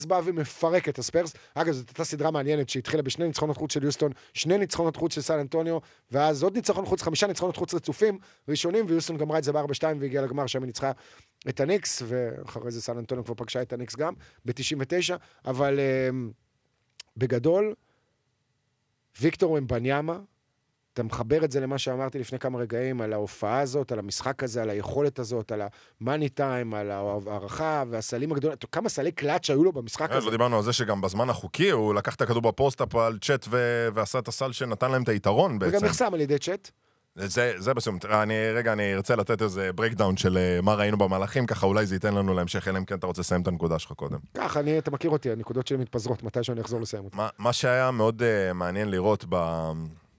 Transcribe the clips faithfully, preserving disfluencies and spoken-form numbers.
בא ומפרק את הספרס. אגב, זאת הייתה סדרה מעניינת שהתחילה בשני ניצחונות חוץ של יוסטון, שני ניצחונות חוץ של סן אנטוניו, ואז עוד ניצחון חוץ, חמישה ניצחונות חוץ רצופים ראשונים, ויוסטון גמרה את זה ב-ארבע שתיים והגיעה לגמר שם היא ניצחה את הניקס, ואחרי זה סן אנטוניו כבר פגשה את הניקס גם, ב-תשעים ותשע, אבל um, בגדול, ויקטור ומבניאמה, אתה מחבר את זה למה שאמרתי לפני כמה רגעים, על ההופעה הזאת, על המשחק הזה, על היכולת הזאת, על המאני טיים, על הערכה והסלים הגדולים, כמה סלי קלאץ' שהיו לו במשחק הזה. ודיברנו על זה שגם בזמן החוקי, הוא לקח את הכדור בפוסט-אפ על צ'אט ועשה את הסל שנתן להם את היתרון בעצם. וגם נחסם על ידי צ'אט. זה, זה בסדר. אני, רגע, אני ארצה לתת איזה ברקדאון של מה ראינו במהלכים, ככה אולי זה ייתן לנו להמשך, אלא אם כן אתה רוצה לסיים את הנקודה שלך קודם. ככה, אני, אתה מכיר אותי, הנקודות שלי מתפזרות, מתי שאני אחזור לסיים אותי. מה, מה שהיה מאוד uh, מעניין לראות ב...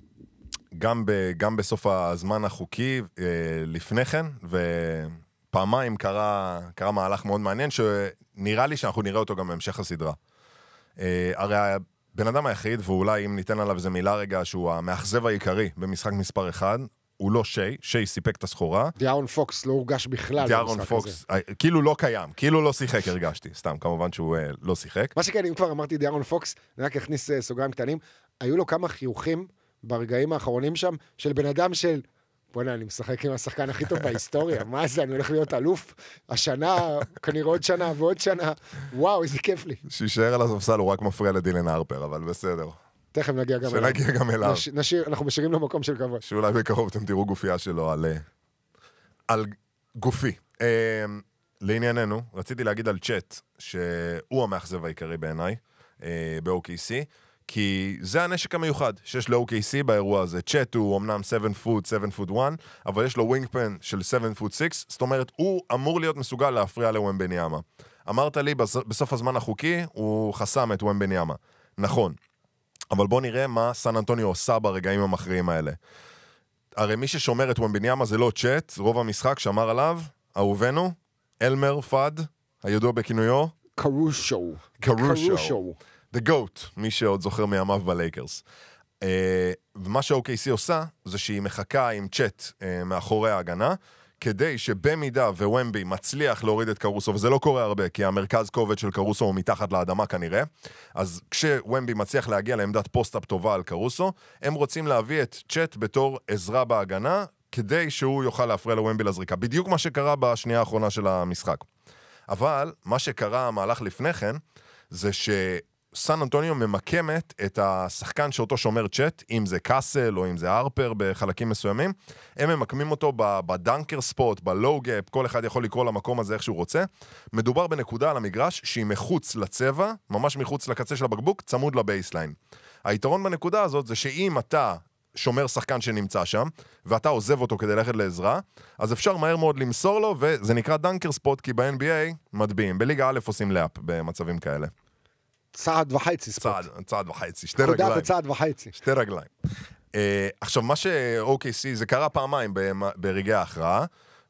גם, ב, גם בסוף הזמן החוקי uh, לפני כן, ופעמיים קרה, קרה מהלך מאוד מעניין, שנראה לי שאנחנו נראה אותו גם בהמשך הסדרה. Uh, הרי הבן אדם היחיד, ואולי אם ניתן עליו איזה מילה רגע, שהוא המאכזב העיקרי במשחק מספר אחד, הוא לא שי, שי סיפק את הסחורה. דיארון פוקס לא הורגש בכלל דיארון פוקס, כאילו לא קיים, כאילו לא שיחק הרגשתי, סתם, כמובן שהוא uh, לא שיחק. מה שכן, אם כבר אמרתי דיארון פוקס, אני רק אכניס uh, סוגריים קטנים, היו לו כמה חיוכים ברגעים האחרונים שם, של בן אדם של, בוא'נה, אני משחק עם השחקן הכי טוב בהיסטוריה, מה זה, אני הולך להיות אלוף, השנה, כנראה עוד שנה ועוד שנה, וואו, איזה כיף לי. שישאר על הספסל, הוא רק מפריע לדילן הרפר, אבל בסדר. תכף נגיע גם אליו. שנגיע גם אליו. נש, נשאיר, אנחנו משאירים לו מקום של כבוד. שאולי בקרוב אתם תראו גופייה שלו על, על גופי. אה, לענייננו, רציתי להגיד על צ'אט, שהוא המאכזב העיקרי בעיניי, אה, ב-או קיי סי, כי זה הנשק המיוחד שיש ל-או קיי סי באירוע הזה. צ'אט הוא אמנם שבע פוט, שבע פוט אחת, אבל יש לו ווינגפן של שבע פוט שש, זאת אומרת, הוא אמור להיות מסוגל להפריע לוומבניאמה. אמרת לי, בסוף הזמן החוקי, הוא חסם את וומבניאמה. נכון. אבל בוא נראה מה סן אנטוניו עושה ברגעים המכריעים האלה. הרי מי ששומר את וומבניאמה זה לא צ'אט, רוב המשחק שמר עליו, אהובנו, אלמר פאד, הידוע בכינויו, קרושו. קרושו. The GOAT, מי שעוד זוכר מימיו בלייקרס. Uh, ומה ש-או קיי סי עושה, זה שהיא מחכה עם צ'אט uh, מאחורי ההגנה, כדי שבמידה ווומבי מצליח להוריד את קרוסו, וזה לא קורה הרבה, כי המרכז כובד של קרוסו הוא מתחת לאדמה כנראה, אז כשוומבי מצליח להגיע לעמדת פוסט-אפ טובה על קרוסו, הם רוצים להביא את צ'אט בתור עזרה בהגנה, כדי שהוא יוכל להפריע לוומבי לזריקה. בדיוק מה שקרה בשנייה האחרונה של המשחק. אבל מה שקרה המהלך לפני כן, זה ש... סן אנטוניו ממקמת את השחקן שאותו שומר צ'אט, אם זה קאסל או אם זה הרפר בחלקים מסוימים, הם ממקמים אותו בדנקר ספוט, בלואו גאפ, כל אחד יכול לקרוא למקום הזה איך שהוא רוצה. מדובר בנקודה על המגרש שהיא מחוץ לצבע, ממש מחוץ לקצה של הבקבוק, צמוד לבייסליין. היתרון בנקודה הזאת זה שאם אתה שומר שחקן שנמצא שם, ואתה עוזב אותו כדי ללכת לעזרה, אז אפשר מהר מאוד למסור לו, וזה נקרא דנקר ספוט, כי ב-אן בי איי מדביעים. בליגה א' עושים לאפ במצבים כאלה. צעד וחצי ספורט. צעד, צעד וחצי, שתי רגליים. נקודת הצעד וחצי. שתי רגליים. Uh, עכשיו, מה ש-או קיי סי, זה קרה פעמיים ברגעי ההכרעה,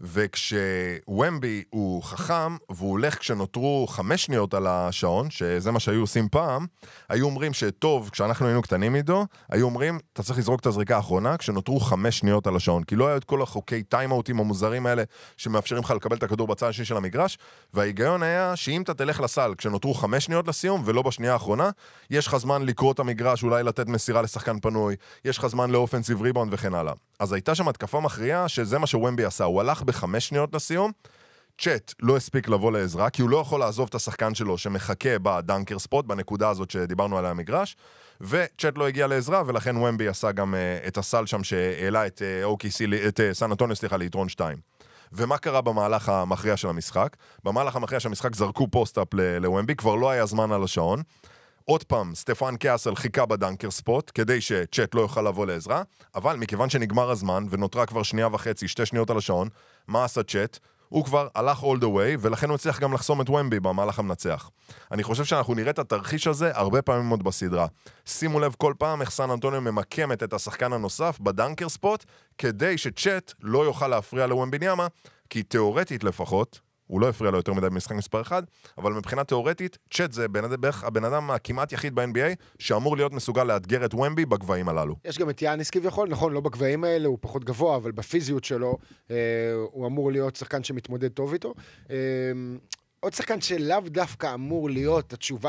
וכשוומבי הוא חכם, והוא הולך כשנותרו חמש שניות על השעון, שזה מה שהיו עושים פעם, היו אומרים שטוב, כשאנחנו היינו קטנים איתו, היו אומרים, אתה צריך לזרוק את הזריקה האחרונה, כשנותרו חמש שניות על השעון, כי לא היו את כל החוקי טיימאוטים המוזרים האלה, שמאפשרים לך לקבל את הכדור בצד השני של המגרש, וההיגיון היה שאם אתה תלך לסל, כשנותרו חמש שניות לסיום, ולא בשנייה האחרונה, יש לך זמן לקרוא את המגרש, אולי לתת מסירה לשחקן פנוי, יש לך זמן לאופנסיב ריבאונד וכן הלאה. אז הייתה שם התקפה מכריעה שזה מה שוומבי עשה. הוא הלך בחמש שניות לסיום, צ'אט לא הספיק לבוא לעזרה, כי הוא לא יכול לעזוב את השחקן שלו שמחכה בדנקר ספוט, בנקודה הזאת שדיברנו עליה המגרש, וצ'אט לא הגיע לעזרה, ולכן וומבי עשה גם uh, את הסל שם שהעלה את uh, או קיי סי, את uh, סן אנטוניו, סליחה, ליתרון שתיים. ומה קרה במהלך המכריע של המשחק? במהלך המכריע של המשחק זרקו פוסט-אפ לוומבי, כבר לא היה זמן על השעון. עוד פעם, סטפן קאסל חיכה בדנקר ספוט, כדי שצ'אט לא יוכל לבוא לעזרה, אבל מכיוון שנגמר הזמן, ונותרה כבר שנייה וחצי, שתי שניות על השעון, מה עשה צ'אט? הוא כבר הלך all the way, ולכן הוא הצליח גם לחסום את וומבי במהלך המנצח. אני חושב שאנחנו נראה את התרחיש הזה הרבה פעמים עוד בסדרה. שימו לב כל פעם איך סן אנטוניו ממקמת את השחקן הנוסף בדנקר ספוט, כדי שצ'אט לא יוכל להפריע לוומבניאמה, כי תיאורטית לפחות, הוא לא הפריע לו יותר מדי במשחק מספר אחד, אבל מבחינה תיאורטית, צ'אט זה הבן אדם הכמעט יחיד ב-אן בי איי, שאמור להיות מסוגל לאתגר את וומבי בגבהים הללו. יש גם את יאניס כביכול, נכון, לא בגבהים האלה, הוא פחות גבוה, אבל בפיזיות שלו, אה, הוא אמור להיות שחקן שמתמודד טוב איתו. אה, עוד שחקן שלאו דווקא אמור להיות התשובה